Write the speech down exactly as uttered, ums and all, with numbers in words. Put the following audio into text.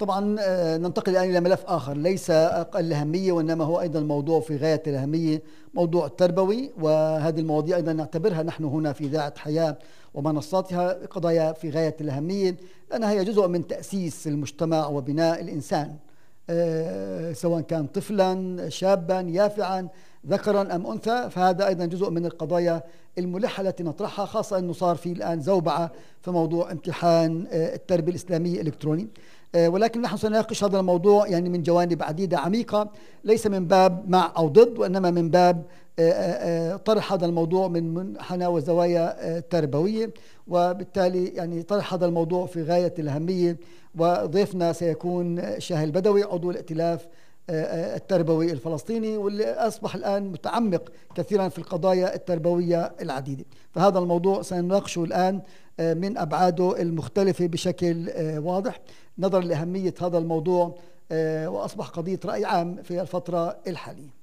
طبعا آه، ننتقل الآن إلى ملف آخر ليس أقل أهمية، وإنما هو أيضا موضوع في غاية الأهمية، موضوع التربوي. وهذه المواضيع أيضا نعتبرها نحن هنا في إذاعة حياة ومنصاتها قضايا في غاية الأهمية، لأنها هي جزء من تأسيس المجتمع وبناء الإنسان، آه، سواء كان طفلا شابا يافعا ذكرا أم أنثى. فهذا أيضا جزء من القضايا الملحة التي نطرحها، خاصة أنه صار في الآن زوبعة في موضوع امتحان آه، التربية الإسلامية الإلكتروني. آه، ولكن نحن سنناقش هذا الموضوع يعني من جوانب عديدة عميقة، ليس من باب مع أو ضد، وإنما من باب آه، آه، طرح هذا الموضوع من منحنى وزوايا آه، تربوية. وبالتالي يعني طرح هذا الموضوع في غاية الأهمية. وضيفنا سيكون شاهي بدوي، عضو الائتلاف التربوي الفلسطيني، واللي أصبح الآن متعمق كثيرا في القضايا التربوية العديدة. فهذا الموضوع سنناقشه الآن من أبعاده المختلفة بشكل واضح، نظرا لأهمية هذا الموضوع، وأصبح قضية رأي عام في الفترة الحالية.